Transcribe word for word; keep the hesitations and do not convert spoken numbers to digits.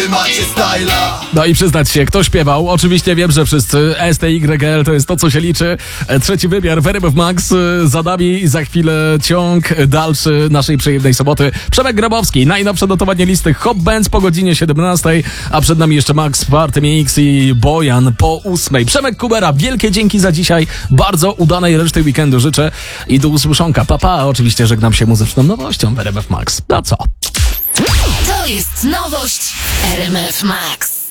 wy macie styla. No i przyznać się, kto śpiewał? Oczywiście wiem, że wszyscy. S T Y L to jest to, co się liczy. Trzeci wymiar w R M F Max za nami i za chwilę ciąg dalszy naszej przyjemnej soboty. Przemek Grabowski, najnowsze notowanie listy Hot Bands po godzinie siedemnastej, a przed nami jeszcze Max Party Mix i Bojan po ósmej. Przemek Kubera, wielkie dzięki za dzisiaj. Bardzo udanej reszty weekendu życzę i do usłyszonka. Papa, pa. Oczywiście żegnam się muzyczną nowością w R M F Max. No co? To jest nowość R M F Max.